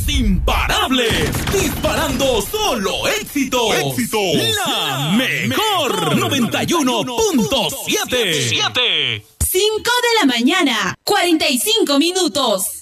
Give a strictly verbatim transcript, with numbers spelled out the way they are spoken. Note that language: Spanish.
imparables, disparando solo éxitos. Éxitos. La mejor noventa y uno punto siete. cinco de la mañana, cuarenta y cinco minutos.